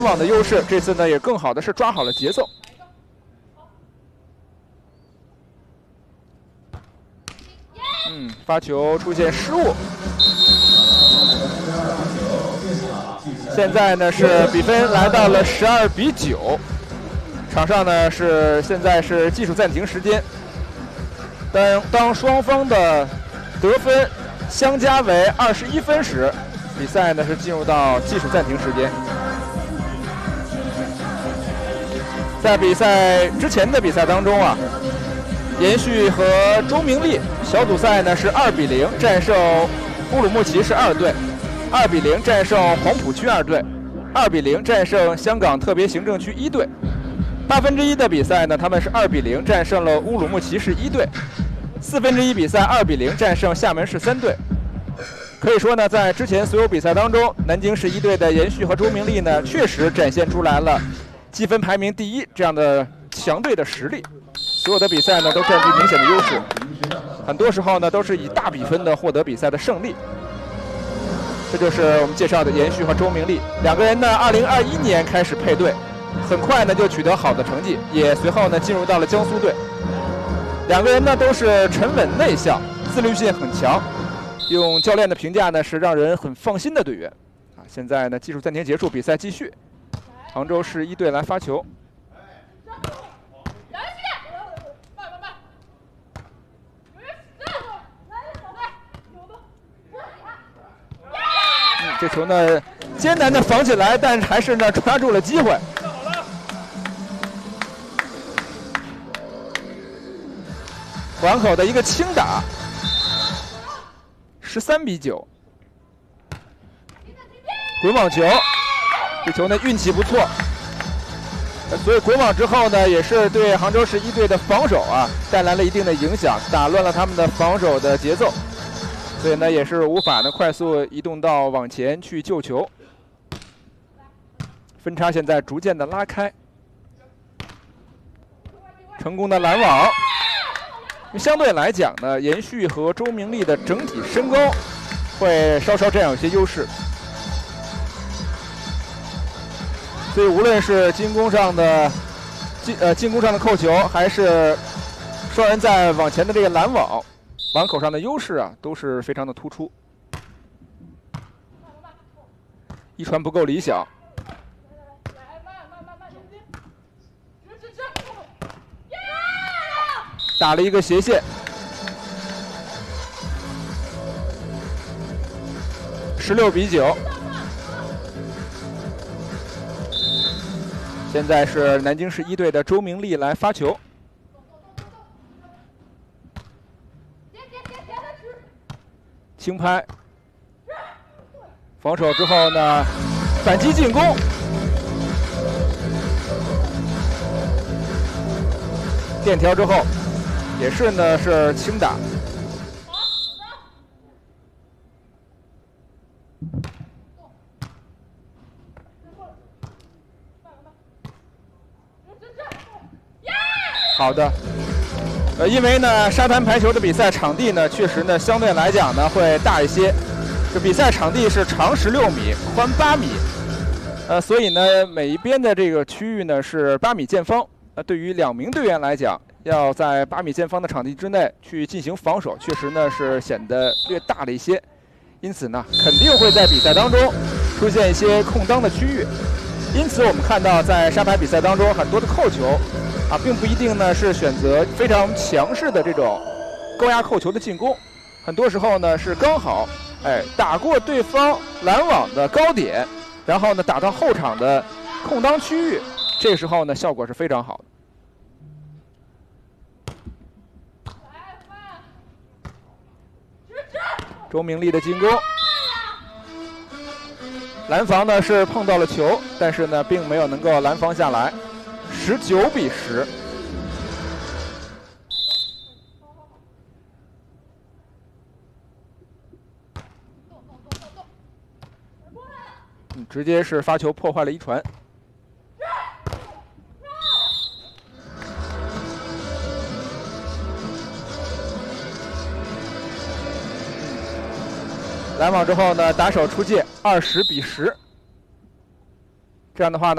网的优势，这次呢也更好的是抓好了节奏。发球出现失误。现在呢是比分来到了12比9，场上呢现在是技术暂停时间。当双方的得分相加为21分时，比赛呢是进入到技术暂停时间。在比赛之前的比赛当中啊，延续和周明丽小组赛呢是2比0战胜乌鲁木齐市2队，2比0战胜黄浦区2队，2比0战胜香港特别行政区1队。1/8的比赛呢，他们是2比0战胜了乌鲁木齐市1队，1/4比赛2比0战胜厦门市3队。可以说呢，在之前所有比赛当中，南京市1队的延续和周明丽呢，确实展现出来了积分排名第1这样的强队的实力。所有的比赛呢都占据明显的优势，很多时候呢都是以大比分的获得比赛的胜利。这就是我们介绍的延续和周明丽两个人呢，2021年开始配对，很快呢就取得好的成绩，也随后呢进入到了江苏队。两个人呢都是沉稳内向，自律性很强，用教练的评价呢是让人很放心的队员。现在呢技术暂停结束，比赛继续，杭州市1队来发球。这球呢艰难的防起来，但还是呢抓住了机会。环口的一个轻打，13比9。滚网球，这球呢运气不错，所以滚网之后呢，也是对杭州市1队的防守啊带来了一定的影响，打乱了他们的防守的节奏。所以呢，也是无法呢快速移动到网前去救球，分差现在逐渐的拉开，成功的拦网。相对来讲呢，延续和周明丽的整体身高会稍稍占有些优势，所以无论是进攻上的扣球，还是双人在网前的这个拦网。网口上的优势啊，都是非常的突出。一传不够理想，打了一个斜线，16比9。现在是南京市1队的周明丽来发球。轻拍，防守之后呢，反击进攻，垫条之后，也是呢是轻打。好的。因为呢，沙滩排球的比赛场地呢，确实呢，相对来讲呢会大一些。这比赛场地是长16米，宽8米，所以呢，每一边的这个区域呢是8米见方。对于2名队员来讲，要在8米见方的场地之内去进行防守，确实呢是显得略大了一些。因此呢，肯定会在比赛当中出现一些空当的区域。因此，我们看到在沙排比赛当中很多的扣球。并不一定呢是选择非常强势的这种高压扣球的进攻，很多时候呢是刚好打过对方拦网的高点，然后呢打到后场的空当区域，这时候呢效果是非常好的。周明丽的进攻，拦防呢是碰到了球，但是呢并没有能够拦防下来。19比10。直接是发球破坏了一传。拦网之后呢，打手出界，20比10。这样的话呢。